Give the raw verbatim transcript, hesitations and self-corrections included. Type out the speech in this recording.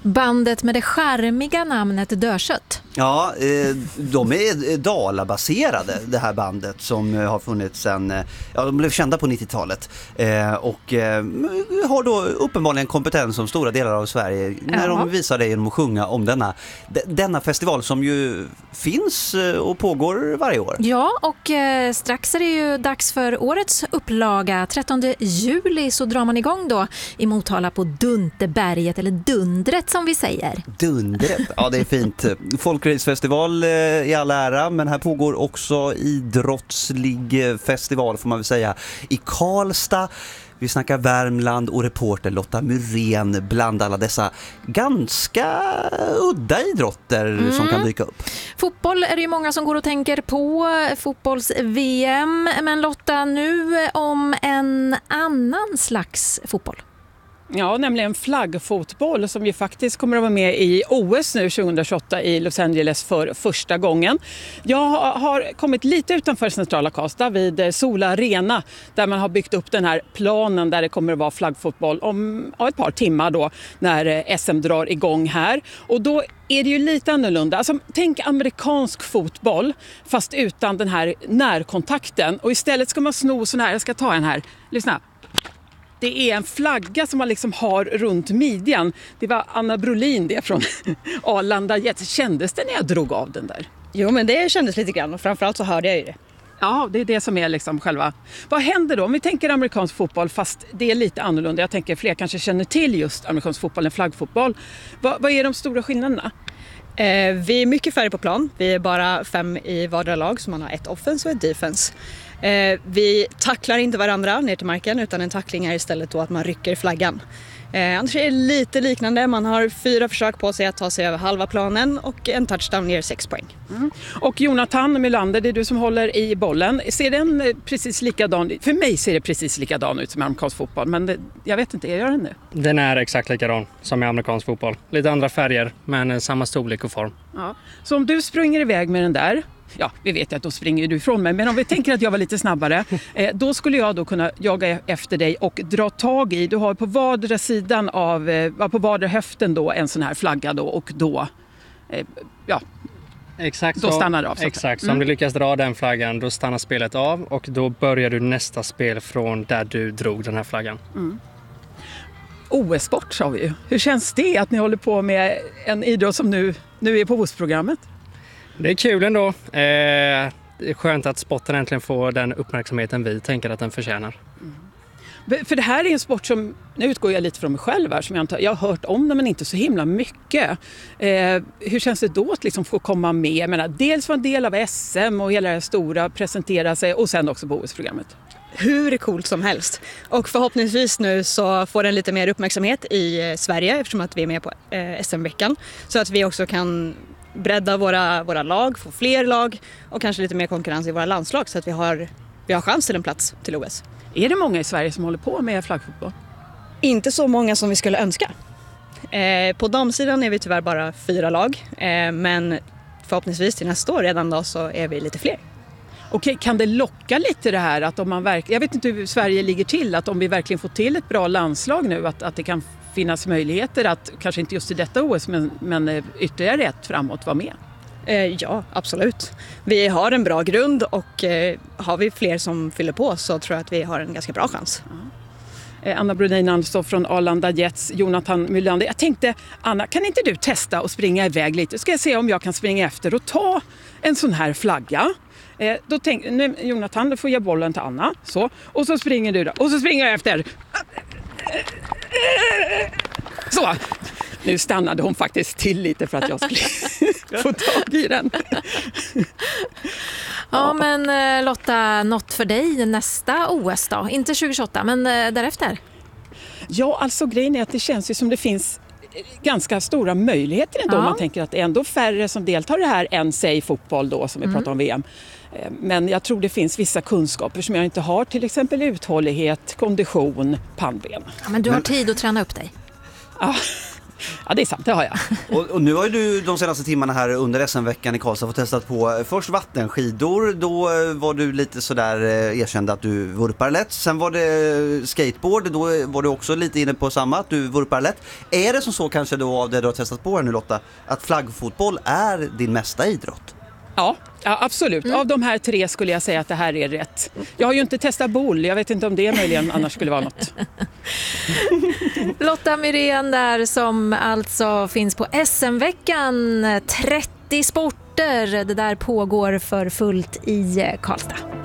Bandet med det charmiga namnet Dödkött. Ja, eh, de är Dala-baserade, det här bandet som har funnits sedan, ja, de blev kända på nittiotalet eh, och eh, har då uppenbarligen kompetens som stora delar av Sverige när ja. de visar det genom att sjunga om denna, d- denna festival som ju finns och pågår varje år. Ja, och eh, strax är det ju dags för årets upplaga. trettonde juli så drar man igång då i Motala på Dunterberget, eller Dundret som vi säger. Dundret, ja det är fint. Folkracefestival i all ära, men här pågår också idrottslig festival får man väl säga i Karlstad. Vi snackar Värmland och reporter Lotta Myrén bland alla dessa ganska udda idrotter mm. som kan dyka upp. Fotboll är det ju många som går och tänker på, fotbolls-V M, men Lotta, nu om en annan slags fotboll. Ja, nämligen flaggfotboll som ju faktiskt kommer att vara med i O S nu tjugohundratjugoåtta i Los Angeles för första gången. Jag har kommit lite utanför centrala Karlstad vid Sola Arena där man har byggt upp den här planen där det kommer att vara flaggfotboll om ja, ett par timmar då när S M drar igång här. Och då är det ju lite annorlunda. Alltså, tänk amerikansk fotboll fast utan den här närkontakten. Och istället ska man sno sån här, jag ska ta en här, lyssna. Det är en flagga som man liksom har runt midjan. Det var Anna Brolin det från Arlanda Jets. Kändes det när jag drog av den där? Jo, men det kändes lite grann och framförallt så hörde jag ju det. Ja, det är det som är liksom själva. Vad händer då om vi tänker amerikansk fotboll fast det är lite annorlunda? Jag tänker fler kanske känner till just amerikansk fotboll än flaggfotboll. Vad, vad är de stora skillnaderna? Eh, vi är mycket färre på plan. Vi är bara fem i vardera lag så man har ett offense och ett defense. Eh, vi tacklar inte varandra ner till marken utan en tackling är istället då att man rycker flaggan. Eh, annars är det lite liknande. Man har fyra försök på sig att ta sig över halva planen och en touchdown ger sex poäng. Mm. Och Jonathan Mylander, det är du som håller i bollen. Ser den precis likadan ut? För mig ser det precis likadan ut som amerikansk fotboll, men det, jag vet inte, gör den nu? Den är exakt likadan som i amerikansk fotboll. Lite andra färger, men samma storlek och form. Ja. Så om du springer iväg med den där, ja, vi vet att då springer du ifrån mig, men om vi tänker att jag var lite snabbare, eh, då skulle jag då kunna jaga efter dig och dra tag i, du har på vardera sidan av, eh, på vardera höften då en sån här flagga då och då, eh, ja, exakt då så, stannar det av. Exakt, så mm. om du lyckas dra den flaggan, då stannar spelet av och då börjar du nästa spel från där du drog den här flaggan. Mm. O S-sport sa vi ju. Hur känns det att ni håller på med en idrott som nu, nu är på O S-programmet? Det är kul ändå. Eh, det är skönt att sporten äntligen får den uppmärksamheten vi tänker att den förtjänar. Mm. För det här är en sport som, nu utgår jag lite från mig själv här, som jag, inte, jag har hört om den men inte så himla mycket. Eh, hur känns det då att liksom få komma med? Jag menar, dels vara en del av S M och hela det stora, presentera sig och sen också på O S-programmet. Hur coolt som helst. Och förhoppningsvis nu så får den lite mer uppmärksamhet i Sverige eftersom att vi är med på eh, S M-veckan. Så att vi också kan bredda våra, våra lag, få fler lag och kanske lite mer konkurrens i våra landslag så att vi har, vi har chans till en plats till O S. Är det många i Sverige som håller på med flaggfotboll? Inte så många som vi skulle önska. Eh, på damsidan är vi tyvärr bara fyra lag, eh, men förhoppningsvis till nästa år redan då så är vi lite fler. Okej, kan det locka lite det här att om man verkligen, jag vet inte hur Sverige ligger till, att om vi verkligen får till ett bra landslag nu att, att det kan finnas möjligheter att, kanske inte just i detta O S men, men ytterligare ett framåt vara med? Eh, ja, absolut. Vi har en bra grund och eh, har vi fler som fyller på så tror jag att vi har en ganska bra chans. Ja. Anna Brolin alltså från Arlanda Jets, Jonathan Mylander. Jag tänkte, Anna, kan inte du testa och springa iväg lite? Ska jag se om jag kan springa efter och ta en sån här flagga? Eh, då tänk, nu, Jonathan, då får jag bollen till Anna. Så. Och så springer du då. Och så springer jag efter. Så. Nu stannade hon faktiskt till lite för att jag skulle få tag i den. Ja, men Lotta, något för dig nästa O S då? Inte tjugohundratjugoåtta, men därefter? Ja, alltså grejen är att det känns ju som det finns ganska stora möjligheter ändå. Ja. Man tänker att det är ändå färre som deltar i det här än sig fotboll då som vi mm. pratar om V M. Men jag tror det finns vissa kunskaper som jag inte har, till exempel uthållighet, kondition, pannben. Ja, men du har tid att träna upp dig. Ja, Ja, det är sant, det har jag. Och, och nu har ju du de senaste timmarna här under S M-veckan i Karlstad fått testat på först vattenskidor. Då var du lite sådär erkände att du vurpar lätt. Sen var det skateboard, då var du också lite inne på samma, att du vurpar lätt. Är det som så kanske då av det du har testat på här nu Lotta, att flaggfotboll är din mesta idrott? Ja, ja absolut. Mm. Av de här tre skulle jag säga att det här är rätt. Jag har ju inte testat boll, jag vet inte om det möjligen annars skulle vara något. Lotta Myrén där som alltså finns på S M-veckan. trettio sporter, det där pågår för fullt i Karlstad.